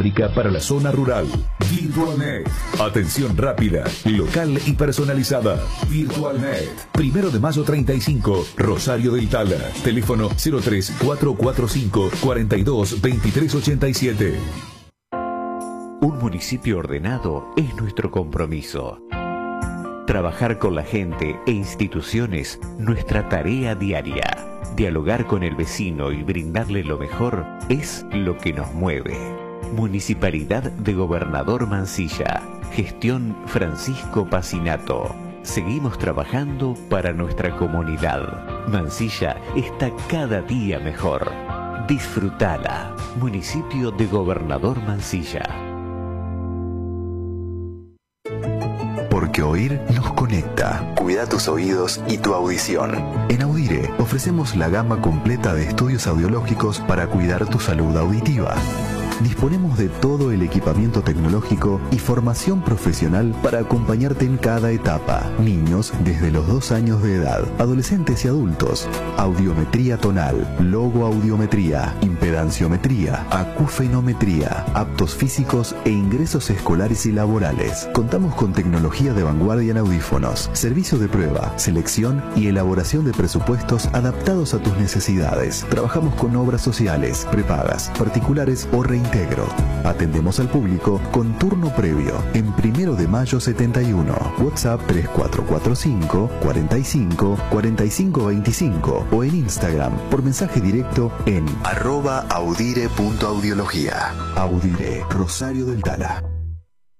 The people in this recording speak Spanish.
para la zona rural. VirtualNet. Atención rápida, local y personalizada. VirtualNet. 1 de mayo 35, Rosario del Tala. Teléfono 03445 42 23 87. Un municipio ordenado es nuestro compromiso. Trabajar con la gente e instituciones, nuestra tarea diaria. Dialogar con el vecino y brindarle lo mejor es lo que nos mueve. Municipalidad de Gobernador Mansilla. Gestión Francisco Pacinato. Seguimos trabajando para nuestra comunidad. Mansilla está cada día mejor. Disfrutala. Municipio de Gobernador Mansilla. Porque oír nos conecta. Cuida tus oídos y tu audición. En Audire ofrecemos la gama completa de estudios audiológicos para cuidar tu salud auditiva. Disponemos de todo el equipamiento tecnológico y formación profesional para acompañarte en cada etapa. Niños desde los 2 años de edad, adolescentes y adultos. Audiometría tonal, logoaudiometría, impedanciometría, acufenometría, aptos físicos e ingresos escolares y laborales. Contamos con tecnología de vanguardia en audífonos, servicio de prueba, selección y elaboración de presupuestos adaptados a tus necesidades. Trabajamos con obras sociales, prepagas, particulares o reintegro. Atendemos al público con turno previo en 1 de mayo 71. WhatsApp 3445 45 45 25 o en Instagram por mensaje directo en @audire.audiología. Audire, Rosario del Tala.